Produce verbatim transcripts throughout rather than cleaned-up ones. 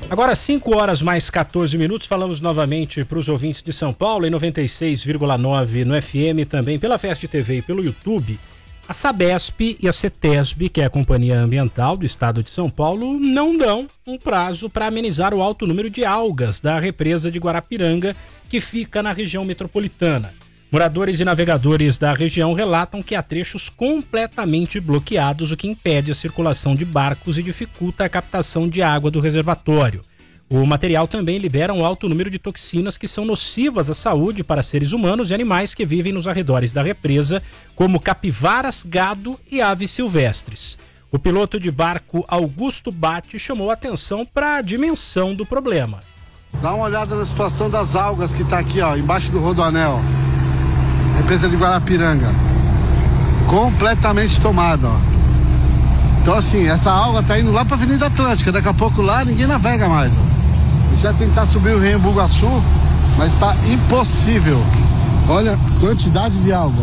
Agora cinco horas mais quatorze minutos, falamos novamente para os ouvintes de São Paulo em noventa e seis vírgula nove no F M, também pela Fest T V e pelo YouTube. A Sabesp e a CETESB, que é a Companhia Ambiental do Estado de São Paulo, não dão um prazo para amenizar o alto número de algas da represa de Guarapiranga, que fica na região metropolitana. Moradores e navegadores da região relatam que há trechos completamente bloqueados, o que impede a circulação de barcos e dificulta a captação de água do reservatório. O material também libera um alto número de toxinas que são nocivas à saúde para seres humanos e animais que vivem nos arredores da represa, como capivaras, gado e aves silvestres. O piloto de barco Augusto Batti chamou a atenção para a dimensão do problema. Dá uma olhada na situação das algas que está aqui, ó, embaixo do Rodoanel. Represa de Guarapiranga, completamente tomada, ó. Então assim, essa alga tá indo lá pra Avenida Atlântica, daqui a pouco lá ninguém navega mais, ó. A gente vai tentar subir o Rio Bugaçu, mas tá impossível. Olha a quantidade de alga.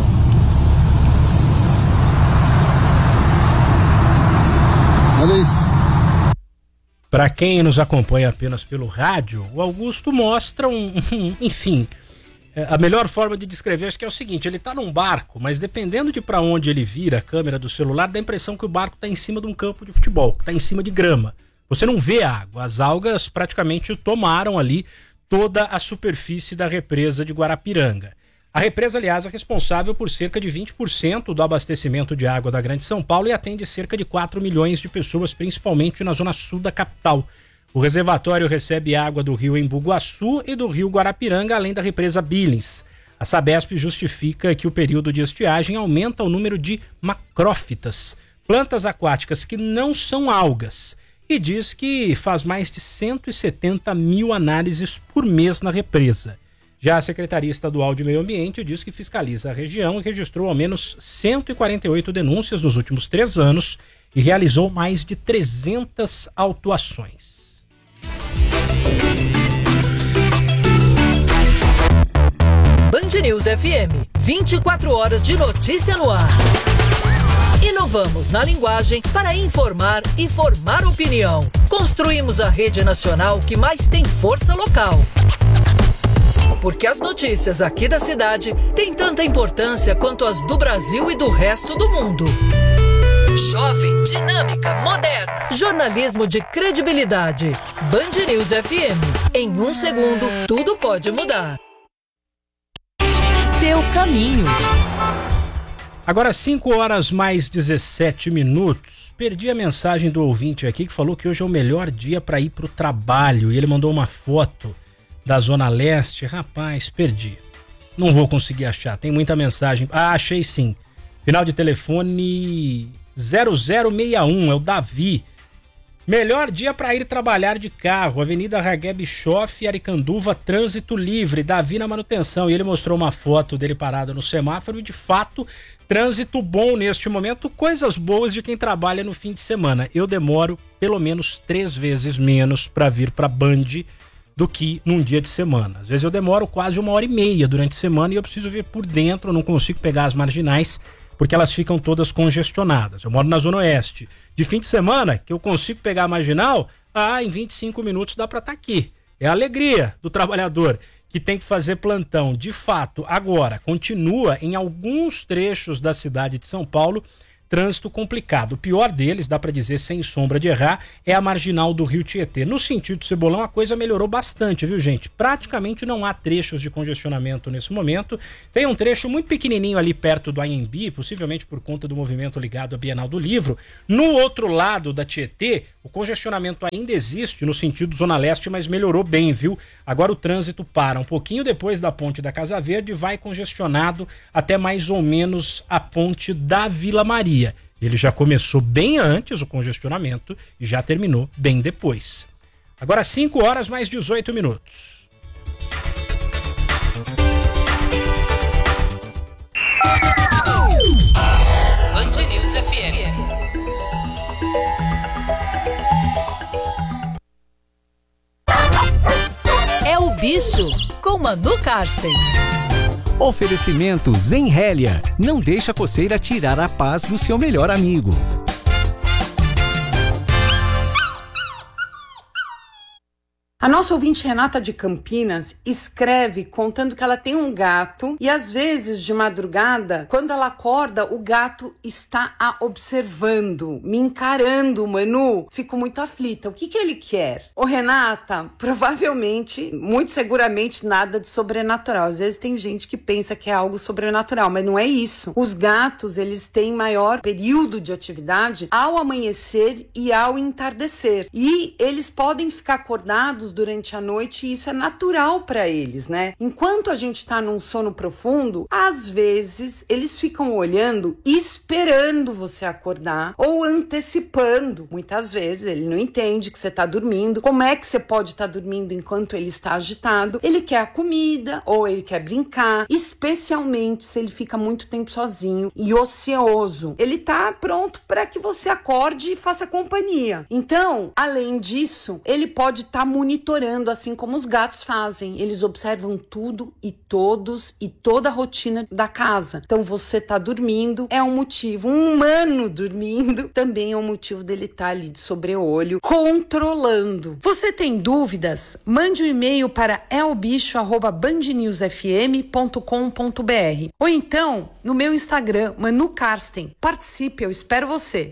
Olha isso. Para quem nos acompanha apenas pelo rádio, o Augusto mostra um, um enfim... A melhor forma de descrever acho que é o seguinte: ele tá num barco, mas dependendo de para onde ele vira a câmera do celular, dá a impressão que o barco tá em cima de um campo de futebol, que tá em cima de grama. Você não vê a água, as algas praticamente tomaram ali toda a superfície da represa de Guarapiranga. A represa, aliás, é responsável por cerca de vinte por cento do abastecimento de água da Grande São Paulo e atende cerca de quatro milhões de pessoas, principalmente na zona sul da capital. O reservatório recebe água do rio Embu-Guaçu e do rio Guarapiranga, além da represa Billings. A Sabesp justifica que o período de estiagem aumenta o número de macrófitas, plantas aquáticas que não são algas, e diz que faz mais de cento e setenta mil análises por mês na represa. Já a Secretaria Estadual de Meio Ambiente diz que fiscaliza a região e registrou ao menos cento e quarenta e oito denúncias nos últimos três anos e realizou mais de trezentas autuações. Band News F M, vinte e quatro horas de notícia no ar. Inovamos na linguagem para informar e formar opinião. Construímos a rede nacional que mais tem força local. Porque as notícias aqui da cidade têm tanta importância quanto as do Brasil e do resto do mundo. Jovem, dinâmica, moderna. Jornalismo de credibilidade. Band News F M. Em um segundo, tudo pode mudar. Seu caminho. Agora cinco horas mais dezessete minutos. Perdi a mensagem do ouvinte aqui que falou que hoje é o melhor dia para ir pro trabalho. E ele mandou uma foto da Zona Leste. Rapaz, perdi. Não vou conseguir achar. Tem muita mensagem. Ah, achei sim. Final de telefone zero zero seis um, é o Davi. Melhor dia para ir trabalhar de carro, Avenida Ragué Bischoff, Aricanduva, trânsito livre, Davi na manutenção. E ele mostrou uma foto dele parado no semáforo e de fato, trânsito bom neste momento, coisas boas de quem trabalha no fim de semana. Eu demoro pelo menos três vezes menos para vir para Band do que num dia de semana. Às vezes eu demoro quase uma hora e meia durante a semana e eu preciso vir por dentro, eu não consigo pegar as marginais, porque elas ficam todas congestionadas. Eu moro na Zona Oeste. De fim de semana, que eu consigo pegar a marginal, ah, em vinte e cinco minutos dá para estar aqui. É a alegria do trabalhador que tem que fazer plantão. De fato, agora, continua em alguns trechos da cidade de São Paulo, trânsito complicado. O pior deles, dá para dizer sem sombra de errar, é a marginal do Rio Tietê. No sentido Cebolão, a coisa melhorou bastante, viu, gente? Praticamente não há trechos de congestionamento nesse momento. Tem um trecho muito pequenininho ali perto do Anhembi, possivelmente por conta do movimento ligado à Bienal do Livro. No outro lado da Tietê, o congestionamento ainda existe no sentido Zona Leste, mas melhorou bem, viu? Agora o trânsito para um pouquinho depois da ponte da Casa Verde e vai congestionado até mais ou menos a ponte da Vila Maria. Ele já começou bem antes o congestionamento e já terminou bem depois. Agora cinco horas mais dezoito minutos. Band News F M. É o Bicho com Manu Karsten. Oferecimento Zenrélia. Não deixa a coceira tirar a paz do seu melhor amigo. A nossa ouvinte Renata de Campinas escreve contando que ela tem um gato e às vezes de madrugada, quando ela acorda, o gato está a observando, me encarando, Manu. Fico muito aflita. O que que ele quer? Ô Renata, provavelmente, muito seguramente nada de sobrenatural. Às vezes tem gente que pensa que é algo sobrenatural, mas não é isso. Os gatos, eles têm maior período de atividade ao amanhecer e ao entardecer. E eles podem ficar acordados durante a noite e isso é natural para eles, né? Enquanto a gente tá num sono profundo, às vezes eles ficam olhando, esperando você acordar ou antecipando. Muitas vezes ele não entende que você tá dormindo. Como é que você pode estar tá dormindo enquanto ele está agitado? Ele quer a comida ou ele quer brincar, especialmente se ele fica muito tempo sozinho e ocioso. Ele tá pronto para que você acorde e faça companhia. Então, além disso, ele pode estar tá monitorando, assim como os gatos fazem. Eles observam tudo e todos e toda a rotina da casa. Então você tá dormindo, é um motivo. Um humano dormindo também é um motivo dele estar tá ali de sobreolho, controlando. Você tem dúvidas? Mande um e-mail para elbicho arroba band news f m ponto com ponto b r ou então no meu Instagram, Manu Karsten. Participe, eu espero você.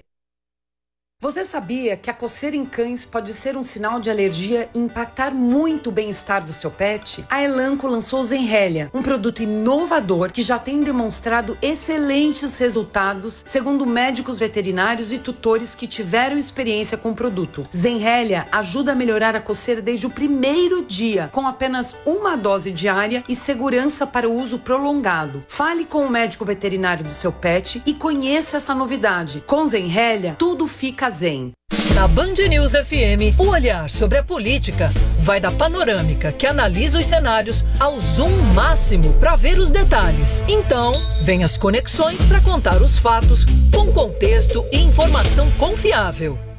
Você sabia que a coceira em cães pode ser um sinal de alergia e impactar muito o bem-estar do seu pet? A Elanco lançou o Zenrelia, um produto inovador que já tem demonstrado excelentes resultados, segundo médicos veterinários e tutores que tiveram experiência com o produto. Zenrelia ajuda a melhorar a coceira desde o primeiro dia, com apenas uma dose diária e segurança para o uso prolongado. Fale com o médico veterinário do seu pet e conheça essa novidade. Com Zenrelia, tudo fica zen. Na Band News F M, o olhar sobre a política vai da panorâmica que analisa os cenários ao zoom máximo para ver os detalhes. Então, vem as conexões para contar os fatos com contexto e informação confiável.